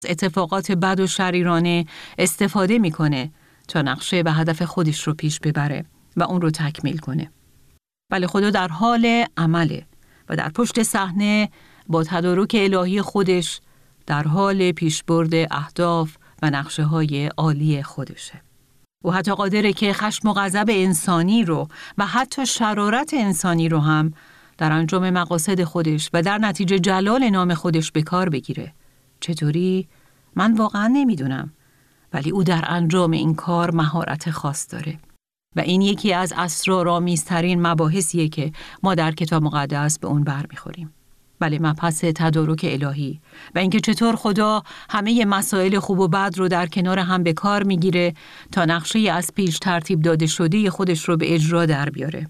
اتفاقات بد و شریرانه استفاده میکنه تا نقشه و هدف خودش رو پیش ببره و اون رو تکمیل کنه. بله، خدا در حال عمله و در پشت صحنه با تدارک الهی خودش در حال پیشبرد اهداف و نقشه های عالی خودشه. او حتی قادره که خشم و غضب انسانی رو و حتی شرارت انسانی رو هم در انجام مقاصد خودش و در نتیجه جلال نام خودش به کار بگیره. چطوری؟ من واقعا نمیدونم، ولی او در انجام این کار مهارت خاص داره و این یکی از اسرارآمیزترین مباحثیه که ما در کتاب مقدس به اون برمیخوریم. بله، مبحث تدارک الهی و اینکه چطور خدا همه مسائل خوب و بد رو در کنار هم به کار میگیره تا نقشه از پیش ترتیب داده شده خودش رو به اجرا در بیاره.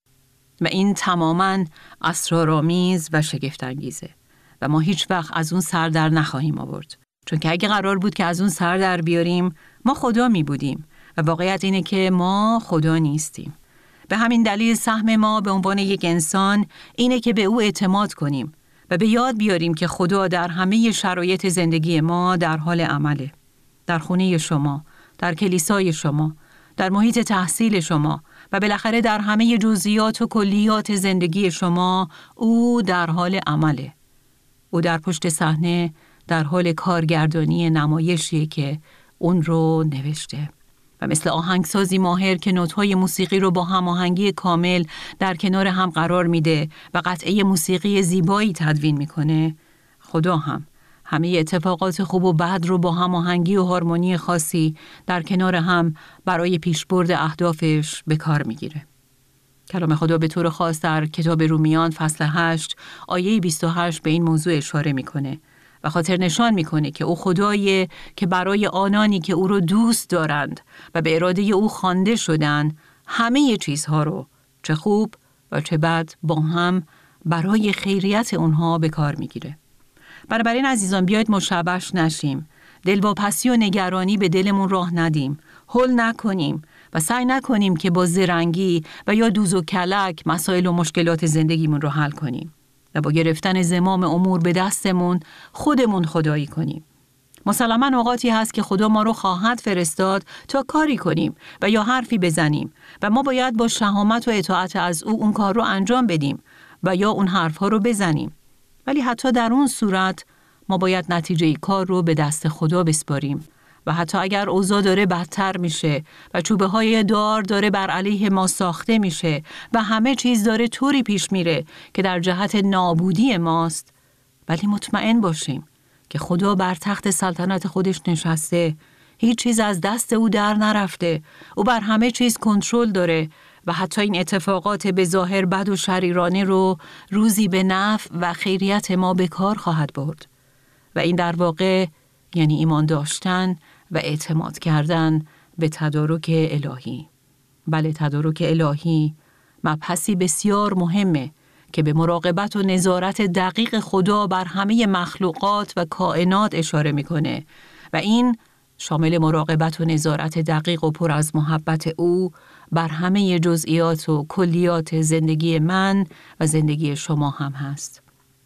و این تماماً اسرارآمیز و شگفت‌انگیزه و ما هیچ وقت از اون سر در نخواهیم آورد، چون که اگه قرار بود که از اون سر در بیاریم ما خدا می بودیم و واقعیت اینه که ما خدا نیستیم. به همین دلیل سهم ما به عنوان یک انسان اینه که به او اعتماد کنیم و به یاد بیاریم که خدا در همه شرایط زندگی ما در حال عمله. در خونه شما، در کلیسای شما، در محیط تحصیل شما و بالاخره در همه جزئیات و کلیات زندگی شما او در حال عمله. او در پشت صحنه در حال کارگردانی نمایشیه که اون رو نوشته و مثل آهنگسازی ماهر که نوت‌های موسیقی رو با هماهنگی کامل در کنار هم قرار میده و قطعه موسیقی زیبایی تدوین میکنه، خدا هم همه اتفاقات خوب و بد رو با هماهنگی و هارمونی خاصی در کنار هم برای پیشبرد اهدافش به کار میگیره. کلام خدا به طور خاص در کتاب رومیان فصل 8 آیه 28 به این موضوع اشاره میکنه و خاطر نشان میکنه که او خدایه که برای آنانی که او رو دوست دارند و به اراده او خوانده شدند همه چیزها رو چه خوب و چه بد با هم برای خیریت اونها به کار میگیره. بنابراین عزیزان بیایید مشوش نشیم، دلواپسی و نگرانی به دلمون راه ندیم، هول نکنیم و سعی نکنیم که با زرنگی و یا دوز و کلک مسائل و مشکلات زندگیمون رو حل کنیم و با گرفتن زمام امور به دستمون خودمون خدایی کنیم. مسلماً اوقاتی هست که خدا ما رو خواهد فرستاد تا کاری کنیم و یا حرفی بزنیم و ما باید با شهامت و اطاعت از او اون کار رو انجام بدیم و یا اون حرفها رو بزنیم. ولی حتی در اون صورت ما باید نتیجه کار رو به دست خدا بسپاریم و حتی اگر اوضاع داره بدتر میشه و چوبه های دار داره بر علیه ما ساخته میشه و همه چیز داره طوری پیش میره که در جهت نابودی ماست، ولی مطمئن باشیم که خدا بر تخت سلطنت خودش نشسته، هیچ چیز از دست او در نرفته، او بر همه چیز کنترل داره و حتی این اتفاقات به ظاهر بد و شریرانه رو روزی به نفع و خیریت ما به کار خواهد برد. و این در واقع یعنی ایمان داشتن و اعتماد کردن به تدارک الهی. بله، تدارک الهی مبحثی بسیار مهمه که به مراقبت و نظارت دقیق خدا بر همه مخلوقات و کائنات اشاره میکنه و این شامل مراقبت و نظارت دقیق و پر از محبت او بر همه جزئیات و کلیات زندگی من و زندگی شما هم هست.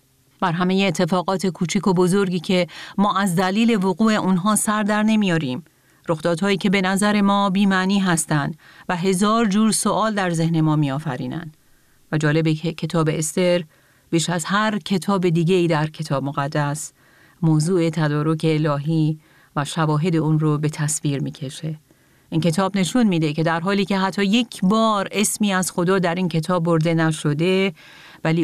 بر همه اتفاقات کوچیک و بزرگی که ما از دلیل وقوع اونها سر در نمیاریم، رخدادهایی که به نظر ما بی‌معنی هستند و هزار جور سوال در ذهن ما می‌آفرینند. و جالبه که کتاب استر بیش از هر کتاب دیگه‌ای در کتاب مقدس موضوع تدارک الهی و شواهد اون رو به تصویر می‌کشه. این کتاب نشون میده که در حالی که حتی یک بار اسمی از خدا در این کتاب برده نشده، ولی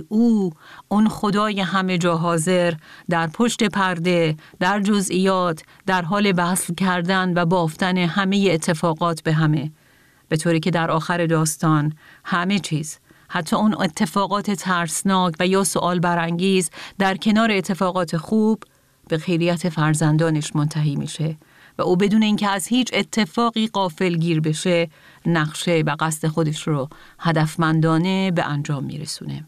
اون خدای همه جا حاضر در پشت پرده، در جزئیات، در حال وصل کردن و بافتن همه اتفاقات به همه، به طوری که در آخر داستان همه چیز، حتی اون اتفاقات ترسناک و یا سوال برانگیز در کنار اتفاقات خوب به خیریت فرزندانش منتهی میشه و او بدون اینکه از هیچ اتفاقی غافلگیر بشه نقشه و قصد خودش رو هدفمندانه به انجام میرسونه.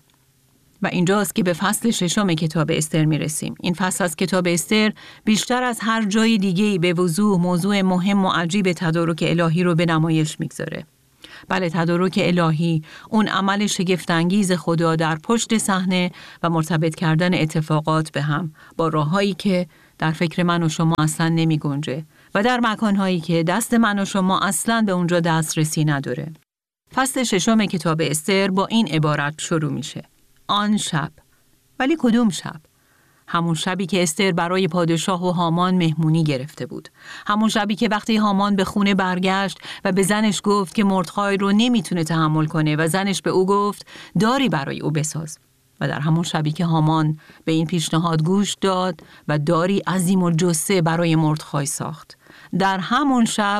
و اینجاست که به فصل 6 کتاب استر میرسیم. این فصل از کتاب استر بیشتر از هر جای دیگه‌ای به وضوح موضوع مهم و عجیب تدارک الهی رو به نمایش میگذاره. بله، تدارک الهی، اون عمل شگفت‌انگیز خدا در پشت صحنه و مرتبط کردن اتفاقات به هم با راه‌هایی که در فکر من و شما اصلا نمی گنجه و در مکانهایی که دست من و شما اصلا به اونجا دسترسی نداره. فصل 6 کتاب استر با این عبارت شروع میشه: آن شب. ولی کدوم شب؟ همون شبی که استر برای پادشاه و هامان مهمونی گرفته بود. همون شبی که وقتی هامان به خونه برگشت و به زنش گفت که مردخای رو نمیتونه تحمل کنه و زنش به او گفت داری برای او بساز. و در همون شبی که هامان به این پیشنهاد گوش داد و داری عظیم الجثه برای مردخای ساخت. در همون شب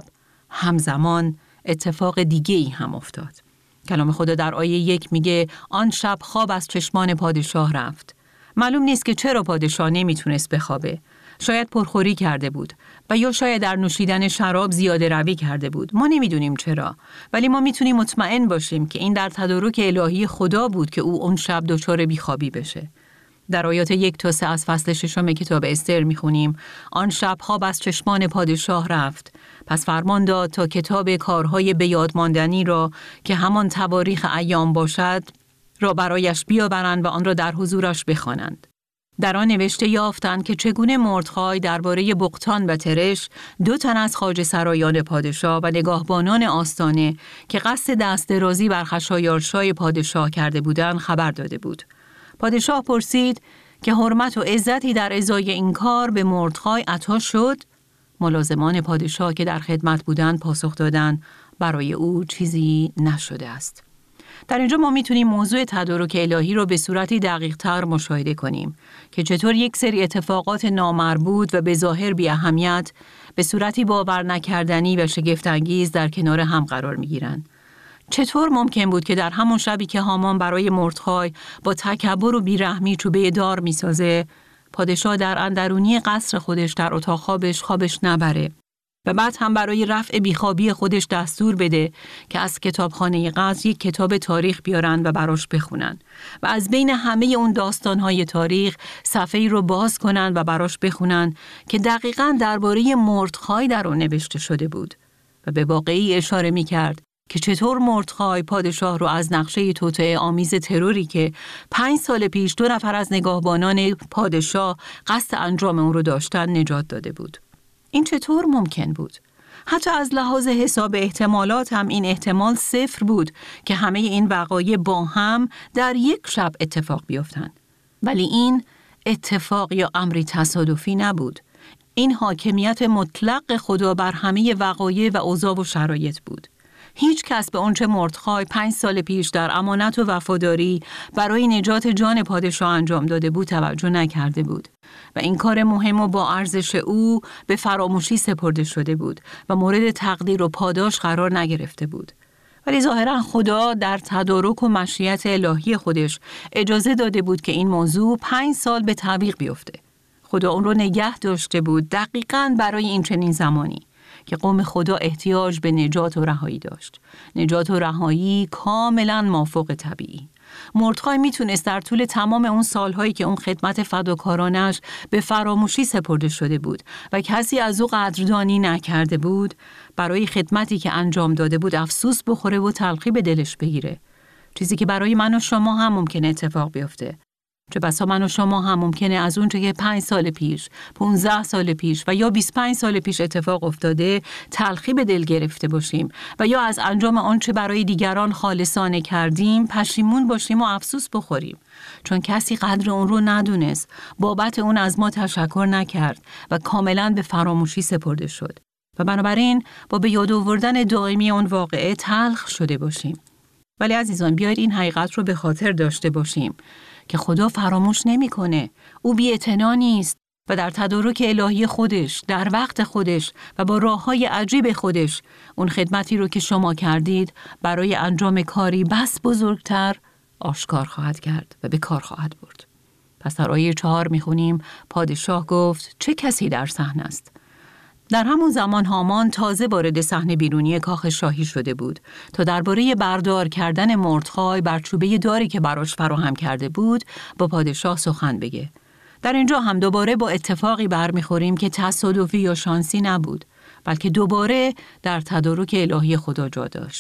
همزمان اتفاق دیگه ای هم افتاد. کلام خدا در آیه 1 میگه آن شب خواب از چشمان پادشاه رفت. معلوم نیست که چرا پادشاه نمیتونست بخوابه. شاید پرخوری کرده بود و یا شاید در نوشیدن شراب زیاده روی کرده بود. ما نمیدونیم چرا، ولی ما میتونیم مطمئن باشیم که این در تدارک الهی خدا بود که او اون شب دچار بیخوابی بشه. در آیات 1 تا 3 از فصل 6 کتاب استر میخونیم آن شب خواب از چشمان پادشاه رفت. پس فرمان داد تا کتاب کارهای بیادماندنی را که همان تواریخ ایام باشد را برایش بیاورند و آن را در حضورش بخوانند. در آن نوشته یافتند که چگونه مردخای درباره بغتان و ترش 2 تن از خواجه سرایان پادشاه و نگاهبانان آستانه که قصد دست درازی بر خشایارشای پادشاه کرده بودند خبر داده بود. پادشاه پرسید که حرمت و عزتی در ازای این کار به مردخای عطا شد؟ ملازمان پادشاه که در خدمت بودند پاسخ دادند برای او چیزی نشده است. در اینجا ما میتونیم موضوع تدارک الهی رو به صورتی دقیق‌تر مشاهده کنیم که چطور یک سری اتفاقات نامربوط و به ظاهر بی اهمیت به صورتی باور نکردنی و شگفت‌انگیز در کنار هم قرار میگیرند. چطور ممکن بود که در همون شبی که هامان برای مردخای با تکبر و بیرحمی چوبه دار میسازه، پادشاه در اندرونی قصر خودش در اتاق خوابش نبره و بعد هم برای رفع بیخوابی خودش دستور بده که از کتابخانه قصر یک کتاب تاریخ بیارن و براش بخونن و از بین همه اون داستانهای تاریخ صفحه‌ای رو باز کنن و براش بخونن که دقیقاً درباره مردخای در اون نوشته شده بود و به واقعی اشاره می‌کرد که چطور مردخای پادشاه رو از نقشه توطئه آمیز تروری که 5 سال پیش 2 نفر از نگاهبانان پادشاه قصد انجام اون رو داشتن نجات داده بود. این چطور ممکن بود؟ حتی از لحاظ حساب احتمالات هم این احتمال 0 بود که همه این وقایع با هم در یک شب اتفاق بیفتند. ولی این اتفاق یا امری تصادفی نبود. این حاکمیت مطلق خدا بر همه وقایع و اوضاع و شرایط بود. هیچ کس به اونچه مردخای 5 سال پیش در امانت و وفاداری برای نجات جان پادشاه انجام داده بود توجه نکرده بود و این کار مهم و با ارزش او به فراموشی سپرده شده بود و مورد تقدیر و پاداش قرار نگرفته بود. ولی ظاهرا خدا در تدارک و مشیت الهی خودش اجازه داده بود که این موضوع 5 سال به تعویق بیفته. خدا اون رو نگه داشته بود دقیقاً برای این چنین زمانی که قوم خدا احتیاج به نجات و رهایی داشت. نجات و رهایی کاملاً مافوق طبیعی. مردخای میتونست در طول تمام اون سالهایی که اون خدمت فداکارانش به فراموشی سپرده شده بود و کسی از او قدردانی نکرده بود، برای خدمتی که انجام داده بود افسوس بخوره و تلخی به دلش بگیره. چیزی که برای من و شما هم ممکنه اتفاق بیفته. چه بسا من و شما هم ممکنه از اون که 5 سال پیش، 15 سال پیش و یا 25 سال پیش اتفاق افتاده تلخی به دل گرفته باشیم و یا از انجام آنچه برای دیگران خالصانه کردیم پشیمون باشیم و افسوس بخوریم، چون کسی قدر اون رو ندونست، بابت اون از ما تشکر نکرد و کاملاً به فراموشی سپرده شد و بنابراین با به یاد آوردن دائمی اون واقعه تلخ شده باشیم. ولی عزیزان بیاید این حقیقت رو به خاطر داشته باشیم که خدا فراموش نمی‌کنه. او بی‌اعتنا نیست و در تدارک الهی خودش، در وقت خودش و با راه‌های عجیب خودش اون خدمتی رو که شما کردید برای انجام کاری بس بزرگتر آشکار خواهد کرد و به کار خواهد برد. پس در آیه 4 می‌خونیم پادشاه گفت چه کسی در صحنه است؟ در همون زمان هامان تازه وارد صحنه بیرونی کاخ شاهی شده بود تا درباره بردار کردن مردخای بر چوبه داری که براش فراهم کرده بود با پادشاه سخن بگه. در اینجا هم دوباره با اتفاقی برمیخوریم که تصادفی یا شانسی نبود، بلکه دوباره در تدارک الهی خدا جا داشت.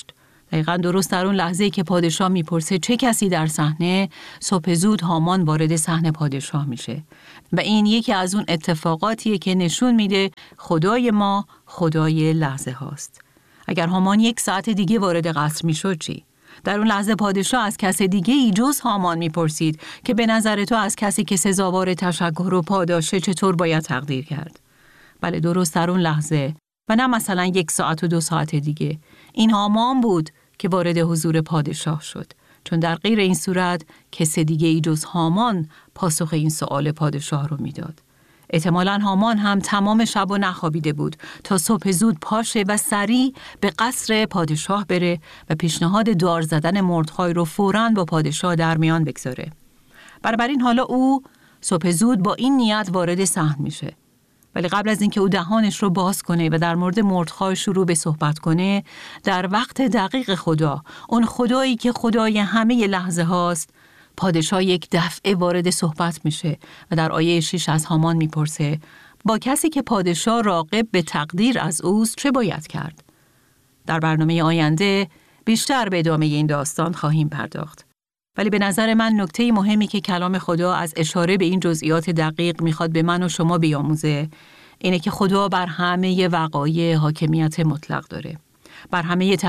دقیقاً درست در اون لحظه‌ای که پادشاه میپرسه چه کسی در صحنه، صبح زود هامان وارد صحنه پادشاه میشه. و این یکی از اون اتفاقاتیه که نشون میده خدای ما خدای لحظه هاست. اگر هامان 1 ساعت دیگه وارد قصر میشد چی؟ در اون لحظه پادشاه از کس دیگه ای جز هامان میپرسید که به نظر تو از کسی که سزاوار تشکر و پاداشه چطور باید تقدیر کرد؟ بله، درست در اون لحظه و نه مثلا 1 ساعت و 2 ساعت دیگه، این هامان بود که وارد حضور پادشاه شد، چون در غیر این صورت کس دیگه ای جز هامان پاسخ این سوال پادشاه رو میداد. احتمالاً هامان هم تمام شب و نخوابیده بود تا صبح زود پاشه و سریع به قصر پادشاه بره و پیشنهاد دار زدن مردخای رو فوراً با پادشاه در میان بگذاره. بنابراین حالا او صبح زود با این نیت وارد صحن میشه. ولی قبل از اینکه او دهانش رو باز کنه و در مورد مردخای شروع به صحبت کنه، در وقت دقیق خدا، اون خدایی که خدای همه لحظه هاست، پادشاه یک دفعه وارد صحبت میشه و در آیه 6 از هامان میپرسه با کسی که پادشاه راغب به تقدیر از اوست چه باید کرد؟ در برنامه آینده بیشتر به ادامه این داستان خواهیم پرداخت. ولی به نظر من نکته مهمی که کلام خدا از اشاره به این جزئیات دقیق میخواد به من و شما بیاموزه اینه که خدا بر همه وقایع حاکمیت مطلق داره. بر همه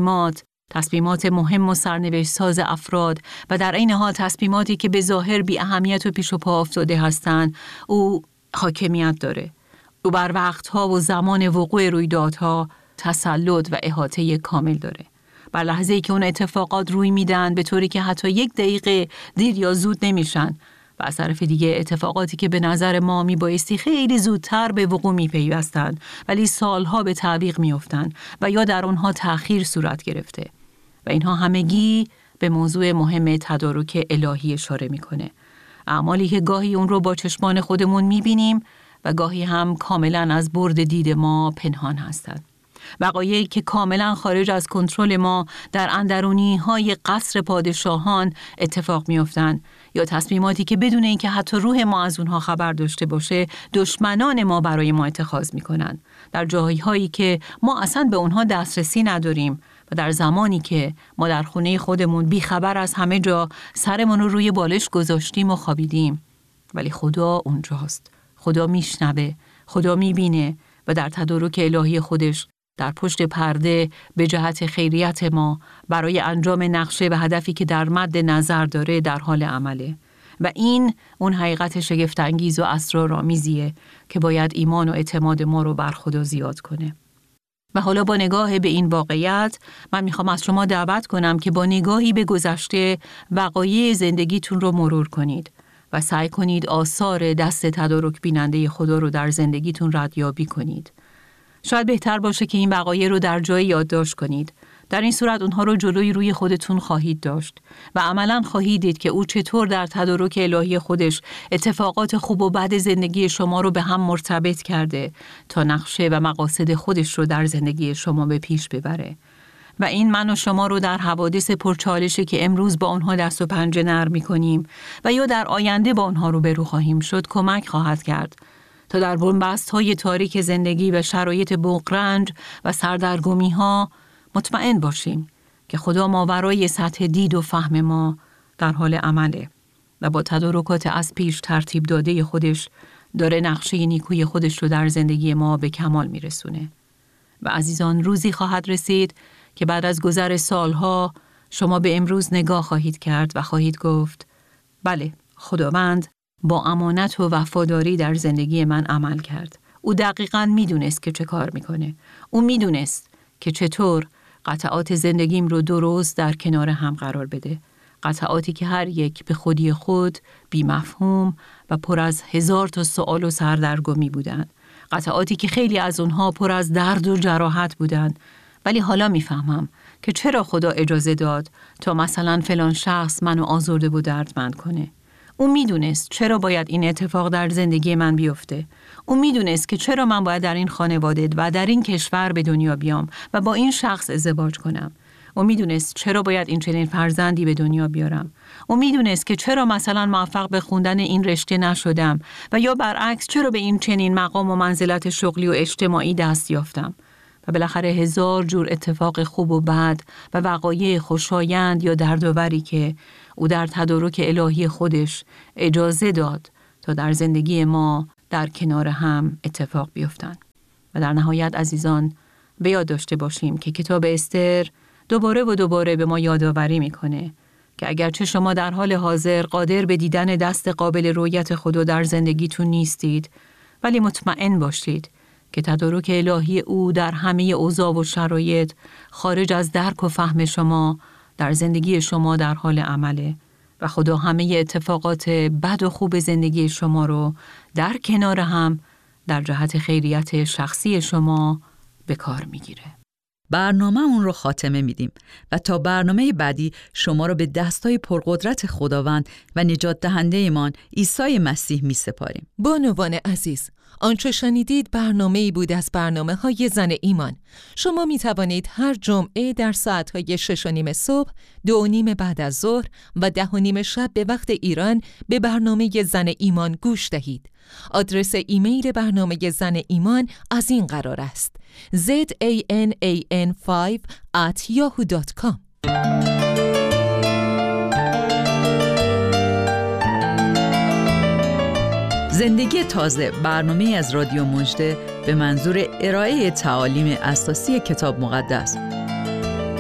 تصمیمات مهم و سرنوشت ساز افراد و در عین حال تصمیماتی که به ظاهر بی اهمیت و پیش و پا افتاده هستند، او حاکمیت داره. او بر وقتها و زمان وقوع رویدادها تسلط و احاطه کامل داره. بر لحظه‌ای که اون اتفاقات روی میدن به طوری که حتی 1 دقیقه دیر یا زود نمیشن و از طرف دیگه اتفاقاتی که به نظر ما میبایستی خیلی زودتر به وقوع میپیوستن ولی سالها به تعویق میافتن و یا در اونها تأخیر صورت گرفته و اینها همگی به موضوع مهم تدارک الهی اشاره میکنه. اعمالی که گاهی اون رو با چشمان خودمون میبینیم و گاهی هم کاملا از برد دید ما پنهان هستند. وقایعی که کاملا خارج از کنترل ما در اندرونی‌های قصر پادشاهان اتفاق می‌افتند یا تصمیماتی که بدون اینکه حتی روح ما از اونها خبر داشته باشه دشمنان ما برای ما اتخاذ می‌کنند، در جاهایی که ما اصلا به اونها دسترسی نداریم و در زمانی که ما در خونه خودمون بیخبر از همه جا سرمون رو روی بالش گذاشتیم و خوابیدیم. ولی خدا اونجاست. خدا میشنوه، خدا میبینه و در تدارک الهی خودش در پشت پرده به جهت خیریت ما برای انجام نقشه و هدفی که در مد نظر داره در حال عمله. و این اون حقیقت شگفت‌انگیز و اسرارآمیزیه که باید ایمان و اعتماد ما رو بر خدا زیاد کنه. و حالا با نگاه به این واقعیت من میخوام از شما دعوت کنم که با نگاهی به گذشته وقایع زندگیتون رو مرور کنید و سعی کنید آثار دست تدارک بیننده خدا رو در زندگیتون ردیابی کنید. شاید بهتر باشه که این وقایع رو در جایی یادداشت کنید. در این صورت اونها رو جلوی روی خودتون خواهید داشت و عملاً خواهید دید که او چطور در تدارک الهی خودش اتفاقات خوب و بد زندگی شما رو به هم مرتبط کرده تا نقشه و مقاصد خودش رو در زندگی شما به پیش ببره. و این من و شما رو در حوادث پرچالشی که امروز با آنها دست و پنجه نرم می‌کنیم و یا در آینده با آنها روبرو خواهیم شد کمک خواهد کرد تا در بن‌بست‌های تاریک زندگی و شرایط بغرنج و سردرگمی‌ها مطمئن باشیم که خدا ماورای سطح دید و فهم ما در حال عمله و با تدارکات از پیش ترتیب داده خودش داره نقشه نیکوی خودش رو در زندگی ما به کمال میرسونه. و عزیزان، روزی خواهد رسید که بعد از گذر سالها شما به امروز نگاه خواهید کرد و خواهید گفت بله، خداوند با امانت و وفاداری در زندگی من عمل کرد. او دقیقاً میدونست که چه کار میکنه. او میدونست که چطور قطعات زندگیم رو درست در کنار هم قرار بده. قطعاتی که هر یک به خودی خود بی مفهوم و پر از 1000 تا سوال و سردرگمی بودند. قطعاتی که خیلی از اونها پر از درد و جراحت بودند. ولی حالا میفهمم که چرا خدا اجازه داد تا مثلا فلان شخص منو آزرده و دردمند کنه. او میدونست چرا باید این اتفاق در زندگی من بیفته. او میدونست که چرا من باید در این خانواده و در این کشور به دنیا بیام و با این شخص ازدواج کنم. او میدونست چرا باید این چنین فرزندی به دنیا بیارم. او میدونست که چرا مثلا موفق به خوندن این رشته نشدم و یا برعکس چرا به این چنین مقام و منزلت شغلی و اجتماعی دست یافتم. و بالاخره هزار جور اتفاق خوب و بد و وقایع خوشایند یا دردآوری که او در تدارک الهی خودش اجازه داد تا در زندگی ما در کنار هم اتفاق بیفتند. و در نهایت عزیزان به یاد داشته باشیم که کتاب استر دوباره و دوباره به ما یادآوری میکنه که اگرچه شما در حال حاضر قادر به دیدن دست قابل رؤیت خدا در زندگیتون نیستید، ولی مطمئن باشید که تدارک الهی او در همه اوضاع و شرایط خارج از درک و فهم شما در زندگی شما در حال عمله و خدا همه اتفاقات بد و خوب زندگی شما رو در کنار هم در جهت خیریت شخصی شما به کار میگیره. برنامه اون رو خاتمه میدیم و تا برنامه بعدی شما رو به دستای پرقدرت خداوند و نجات دهنده ایمان عیسی مسیح می سپاریم. بانوان عزیز، آنچه شنیدید برنامه‌ای بود از برنامه‌های زن ایمان. شما می توانید هر جمعه در ساعت‌های 6:30 صبح، 2:30 بعد از ظهر و 10:30 شب به وقت ایران به برنامه زن ایمان گوش دهید. آدرس ایمیل برنامه زن ایمان از این قرار است: zanan5@yahoo.com. زندگی تازه، برنامه از رادیو مژده به منظور ارائه تعالیم اساسی کتاب مقدس.